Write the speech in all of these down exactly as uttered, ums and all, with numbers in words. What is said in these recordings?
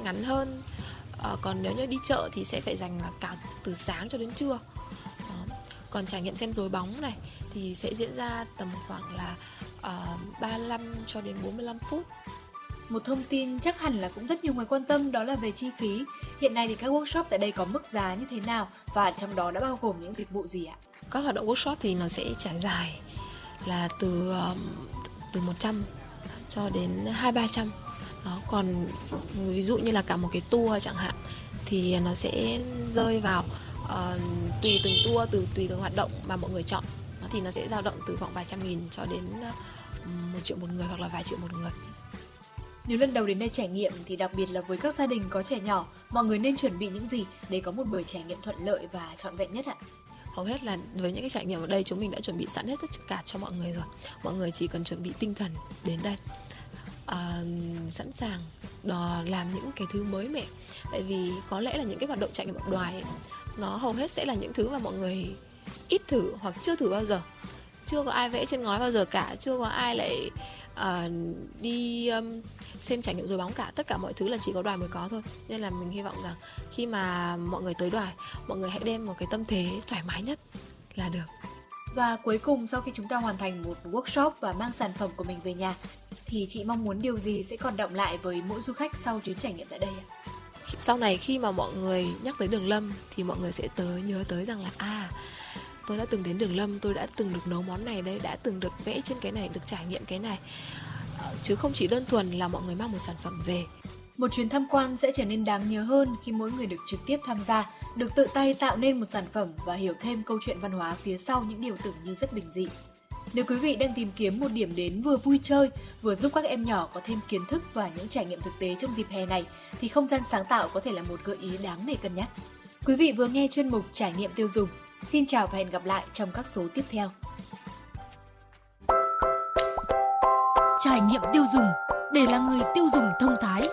ngắn hơn. À, còn nếu như đi chợ thì sẽ phải dành cả từ sáng cho đến trưa. Đó. Còn trải nghiệm xem dối bóng này thì sẽ diễn ra tầm khoảng là uh, ba mươi lăm cho đến bốn mươi lăm phút. Một thông tin chắc hẳn là cũng rất nhiều người quan tâm, đó là về chi phí. Hiện nay thì các workshop tại đây có mức giá như thế nào và trong đó đã bao gồm những dịch vụ gì ạ? Các hoạt động workshop thì nó sẽ trải dài là từ từ một trăm cho đến hai ba trăm. Đó, còn ví dụ như là cả một cái tour chẳng hạn thì nó sẽ rơi vào uh, tùy từng tour, từ tùy từng hoạt động mà mọi người chọn. Đó, thì nó sẽ dao động từ khoảng vài trăm nghìn cho đến uh, một triệu một người hoặc là vài triệu một người. Nếu lần đầu đến đây trải nghiệm thì đặc biệt là với các gia đình có trẻ nhỏ, mọi người nên chuẩn bị những gì để có một buổi trải nghiệm thuận lợi và trọn vẹn nhất ạ? Hầu hết là với những cái trải nghiệm ở đây chúng mình đã chuẩn bị sẵn hết tất cả cho mọi người rồi. Mọi người chỉ cần chuẩn bị tinh thần đến đây, à, sẵn sàng đò làm những cái thứ mới mẻ. Tại vì có lẽ là những cái hoạt động trải nghiệm học đoài ấy, nó hầu hết sẽ là những thứ mà mọi người ít thử hoặc chưa thử bao giờ. Chưa có ai vẽ trên ngói bao giờ cả, chưa có ai lại uh, đi um, xem trải nghiệm dối bóng cả. Tất cả mọi thứ là chỉ có đoài mới có thôi. Nên là mình hy vọng rằng khi mà mọi người tới đoài, mọi người hãy đem một cái tâm thế thoải mái nhất là được. Và cuối cùng, sau khi chúng ta hoàn thành một workshop và mang sản phẩm của mình về nhà, thì chị mong muốn điều gì sẽ còn đọng lại với mỗi du khách sau chuyến trải nghiệm tại đây ạ? Sau này khi mà mọi người nhắc tới Đường Lâm thì mọi người sẽ tới nhớ tới rằng là à, tôi đã từng đến Đường Lâm, tôi đã từng được nấu món này đấy, đã từng được vẽ trên cái này, được trải nghiệm cái này. Chứ không chỉ đơn thuần là mọi người mang một sản phẩm về. Một chuyến tham quan sẽ trở nên đáng nhớ hơn khi mỗi người được trực tiếp tham gia, được tự tay tạo nên một sản phẩm và hiểu thêm câu chuyện văn hóa phía sau những điều tưởng như rất bình dị. Nếu quý vị đang tìm kiếm một điểm đến vừa vui chơi, vừa giúp các em nhỏ có thêm kiến thức và những trải nghiệm thực tế trong dịp hè này, thì không gian sáng tạo có thể là một gợi ý đáng để cân nhắc. Quý vị vừa nghe chuyên mục Trải nghiệm tiêu dùng. Xin chào và hẹn gặp lại trong các số tiếp theo. Trải nghiệm tiêu dùng để là người tiêu dùng thông thái.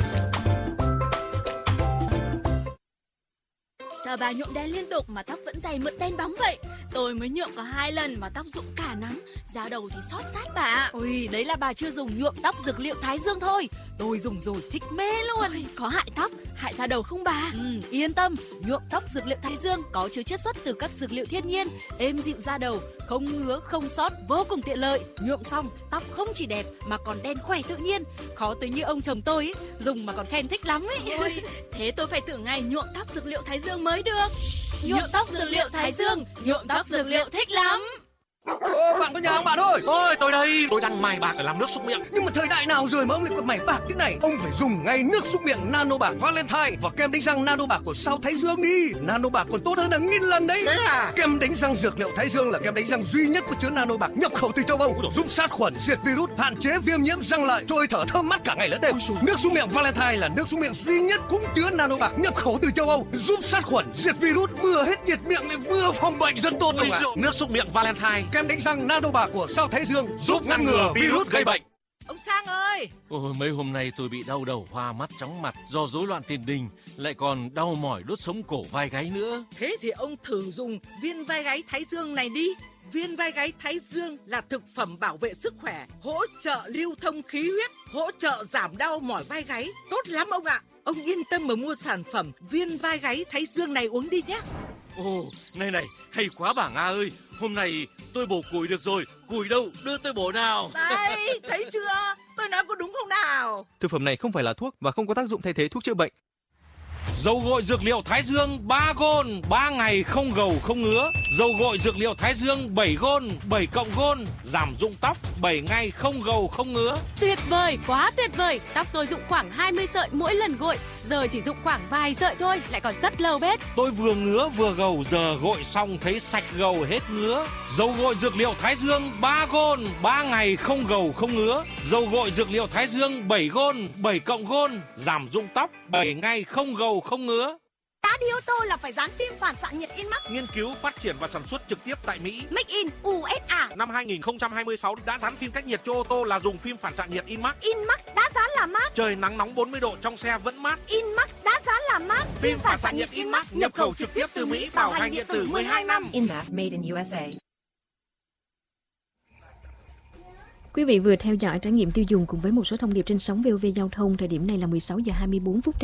Sao bà nhuộm đen liên tục mà tóc vẫn dày mượt đen bóng vậy? Tôi mới nhuộm có hai lần mà tóc rụng cả nắng, da đầu thì xót rát bà ạ. Ôi, đấy là bà chưa dùng nhuộm tóc dược liệu Thái Dương thôi. Tôi dùng rồi thích mê luôn. Ôi, có hại tóc, hại da đầu không bà? Ừ, yên tâm, nhuộm tóc dược liệu Thái Dương có chứa chiết xuất từ các dược liệu thiên nhiên, êm dịu da đầu, không ngứa, không xót, vô cùng tiện lợi. Nhuộm xong, tóc không chỉ đẹp mà còn đen khỏe tự nhiên. Khó tới như ông chồng tôi ấy, dùng mà còn khen thích lắm ấy. Ôi, thế tôi phải thử ngày nhuộm tóc dược liệu Thái Dương mới được. Nhuộm tóc dược liệu Thái Dương, nhuộm tóc dược liệu thích lắm. Ô, bạn có nhà không bạn ơi? Ôi, tôi đây, tôi đang mài bạc để làm nước súc miệng. Nhưng mà thời đại nào rồi mà ông lại còn mài bạc thế này? Ông phải dùng ngay nước súc miệng Nano Bạc Valentine và kem đánh răng Nano Bạc của sao Thái Dương đi. Nano Bạc còn tốt hơn hàng nghìn lần đấy. Thế à? Kem đánh răng dược liệu Thái Dương là kem đánh răng duy nhất có chứa Nano Bạc nhập khẩu từ châu Âu, giúp sát khuẩn, diệt virus, hạn chế viêm nhiễm răng lợi, trôi thở thơm mát cả ngày lẫn đêm. Nước súc miệng Valentine là nước súc miệng duy nhất cũng chứa Nano Bạc nhập khẩu từ châu Âu, giúp sát khuẩn, diệt virus, vừa hết nhiệt miệng lại vừa phòng bệnh rất tốt không ạ? Nước súc miệng Valentine, kem đánh răng Nano Bạc của sao Thái Dương giúp ngăn ngừa virus gây bệnh. Ông Sang ơi! Ôi, mấy hôm nay tôi bị đau đầu, hoa mắt, chóng mặt do rối loạn tiền đình, lại còn đau mỏi đốt sống cổ vai gáy nữa. Thế thì ông thử dùng viên vai gáy Thái Dương này đi. Viên vai gáy Thái Dương là thực phẩm bảo vệ sức khỏe, hỗ trợ lưu thông khí huyết, hỗ trợ giảm đau mỏi vai gáy. Tốt lắm ông ạ! Ông yên tâm mà mua sản phẩm viên vai gáy Thái Dương này uống đi nhé. Ồ, này này, hay quá bà Nga ơi. Hôm nay tôi bổ củi được rồi. Củi đâu, đưa tôi bổ nào. Đây, thấy chưa? Tôi nói có đúng không nào? Thực phẩm này không phải là thuốc và không có tác dụng thay thế thuốc chữa bệnh. Dầu gội dược liệu Thái Dương ba gôn, ba ngày không gầu không ngứa. Dầu gội dược liệu Thái Dương bảy gôn, bảy cộng gôn, giảm rụng tóc, bảy ngày không gầu không ngứa. Tuyệt vời, quá tuyệt vời. Tóc tôi rụng khoảng hai mươi sợi mỗi lần gội, giờ chỉ rụng khoảng vài sợi thôi, lại còn rất lâu bết. Tôi vừa ngứa vừa gầu, giờ gội xong thấy sạch gầu hết ngứa. Dầu gội dược liệu Thái Dương ba gôn, ba ngày không gầu không ngứa. Dầu gội dược liệu Thái Dương bảy gôn, bảy cộng gôn, giảm rụng tóc, bảy ngày không gầu không ngứa. Đã đi ô tô là phải dán phim phản xạ nhiệt Inmax. Nghiên cứu, phát triển và sản xuất trực tiếp tại Mỹ. Make in u ét a. Năm hai nghìn không trăm hai mươi sáu đã dán phim cách nhiệt cho ô tô là dùng phim phản xạ nhiệt Inmax. Inmax đã dán là mát. Trời nắng nóng bốn mươi độ trong xe vẫn mát. Inmax đã dán là mát. Phim, phim phản xạ nhiệt Inmax nhập khẩu trực tiếp từ Mỹ, bảo hành điện tử mười hai năm. Inmax made in u ét a. Quý vị vừa theo dõi trải nghiệm tiêu dùng cùng với một số thông điệp trên sóng vê o vê Giao thông. Thời điểm này là mười sáu giờ hai mươi bốn phút.